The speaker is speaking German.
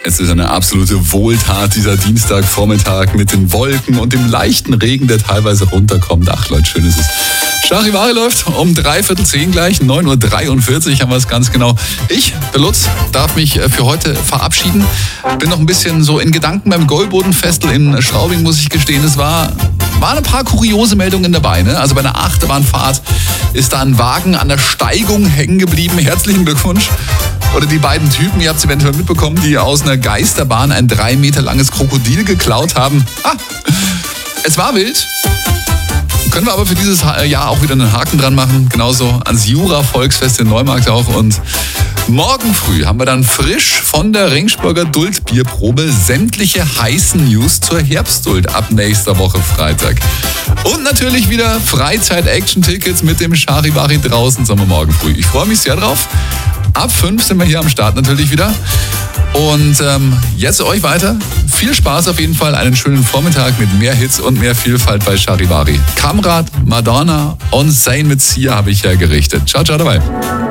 Es ist eine absolute Wohltat, dieser Dienstagvormittag mit den Wolken und dem leichten Regen, der teilweise runterkommt. Ach Leute, schön ist es. Charivari läuft um 9:45 gleich, 9:43 Uhr haben wir es ganz genau. Ich, der Lutz, darf mich für heute verabschieden. Bin noch ein bisschen so in Gedanken beim Gäubodenfestival in Straubing, muss ich gestehen. Es waren ein paar kuriose Meldungen dabei. Ne? Also bei einer Achterbahnfahrt ist da ein Wagen an der Steigung hängen geblieben. Herzlichen Glückwunsch. Oder die beiden Typen, ihr habt es eventuell mitbekommen, die aus einer Geisterbahn ein 3 Meter langes Krokodil geklaut haben. Es war wild. Können wir aber für dieses Jahr auch wieder einen Haken dran machen. Genauso ans Jura-Volksfest in Neumarkt auch. Und morgen früh haben wir dann frisch von der Ringsburger Duld-Bierprobe sämtliche heißen News zur Herbstduld ab nächster Woche Freitag. Und natürlich wieder Freizeit-Action-Tickets mit dem Charivari draußen, sagen wir morgen früh. Ich freue mich sehr drauf. Ab 5 sind wir hier am Start natürlich wieder. Und jetzt euch weiter. Viel Spaß auf jeden Fall. Einen schönen Vormittag mit mehr Hits und mehr Vielfalt bei Charivari. Kamrat, Madonna und Zayn mit Sia habe ich hergerichtet. Ciao, ciao dabei.